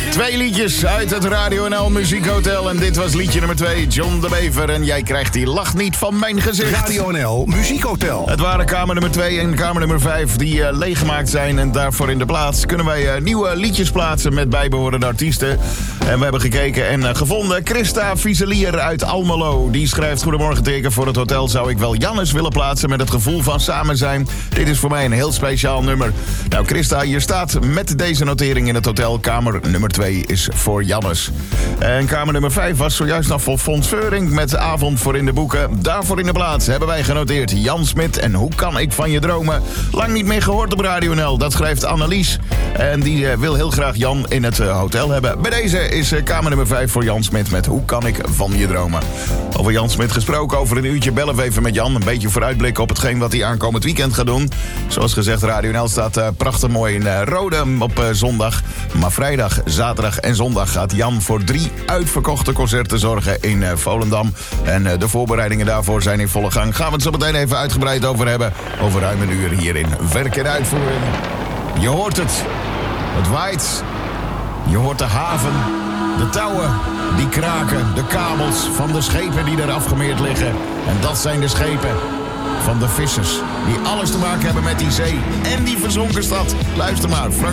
2 liedjes uit het Radio NL Muziekhotel. En dit was liedje nummer 2, John de Bever. En jij krijgt die lach niet van mijn gezicht. Radio NL Muziekhotel. Het waren kamer nummer 2 en kamer nummer 5 die leeggemaakt zijn. En daarvoor in de plaats kunnen wij nieuwe liedjes plaatsen met bijbehorende artiesten. En we hebben gekeken en gevonden Christa Viezelier uit Almelo. Die schrijft: goedemorgen teken, voor het hotel zou ik wel Jannes willen plaatsen met het gevoel van samen zijn. Dit is voor mij een heel speciaal nummer. Nou Christa, je staat met deze notering in het hotel. Kamer nummer 2 is voor Jannes. En kamer nummer 5 was zojuist nog voor Fons Veuring met Avond voor in de boeken. Daarvoor in de plaats hebben wij genoteerd Jan Smit en Hoe kan ik van je dromen. Lang niet meer gehoord op Radio NL, dat schrijft Annelies. En die wil heel graag Jan in het hotel hebben. Bij deze is kamer nummer 5 voor Jan Smit met Hoe kan ik van je dromen. Over Jan Smit gesproken, over een uurtje bellen we even met Jan. Een beetje vooruitblikken op hetgeen wat hij aankomend weekend gaat doen. Zoals gezegd, Radio NL staat prachtig mooi in Rode op zondag. Maar vrijdag, zaterdag en zondag gaat Jan voor 3 uitverkochte concerten zorgen in Volendam. En de voorbereidingen daarvoor zijn in volle gang. Gaan we het zo meteen even uitgebreid over hebben. Over ruim een uur hier in Werk en Uitvoering. Je hoort het. Het waait. Je hoort de haven. De touwen die kraken. De kabels van de schepen die er afgemeerd liggen. En dat zijn de schepen van de vissers. Die alles te maken hebben met die zee en die verzonken stad. Luister maar, Frank.